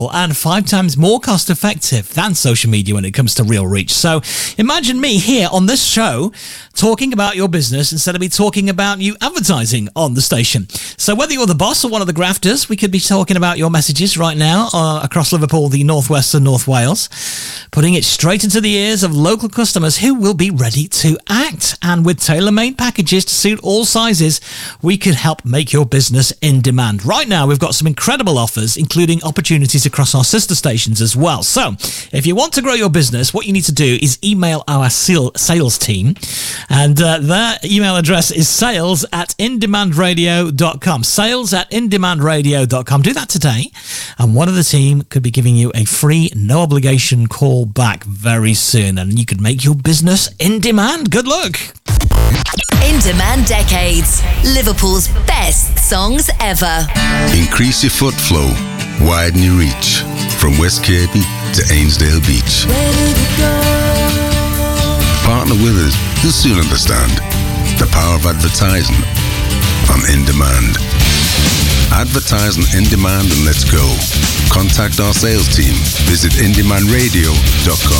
and 5 times more cost effective than social media when it comes to real reach. So imagine me here on this show talking about your business instead of me talking about you advertising on the station. So whether you're the boss or one of the grafters, we could be talking about your messages right now across Liverpool, the Northwest and North Wales, putting it straight into the ears of local customers who will be ready to act. And with tailor-made packages to suit all sizes, we could help make your business in demand. Right now, we've got some incredible offers, including opportunities across our sister stations as well. So if you want to grow your business, what you need to do is email our sales team, and their email address is sales@indemandradio.com. sales@indemandradio.com. Do that today, and one of the team could be giving you a free, no obligation call back very soon, and you could make your business in demand. Good luck. In Demand Decades, Liverpool's best songs ever. Increase your foot flow, widen your reach, from West Kirby to Ainsdale Beach. Partner with us, you'll soon understand the power of advertising on In Demand. Advertise on In Demand and let's go. Contact our sales team. Visit indemandradio.com.